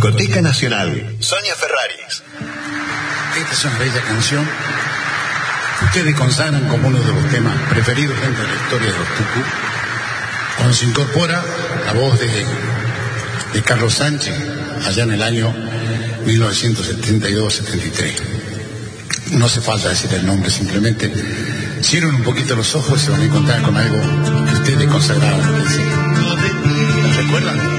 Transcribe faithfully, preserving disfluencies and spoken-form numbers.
Discoteca Nacional, Sonia Ferraris. Esta es una bella canción que ustedes consagran como uno de los temas preferidos dentro de la historia de los Tucu, cuando se incorpora la voz de, de Carlos Sánchez allá en el año mil novecientos setenta y dos setenta y tres. No hace falta decir el nombre, simplemente cierren un poquito los ojos y se van a encontrar con algo que ustedes consagraron. ¿Recuerdan?